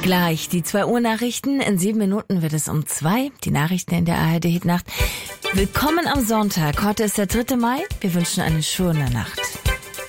Gleich die 2 Uhr Nachrichten. In 7 Minuten wird es um 2. Die Nachrichten in der ARD Hitnacht. Willkommen am Sonntag. Heute ist der 3. Mai. Wir wünschen eine schöne Nacht.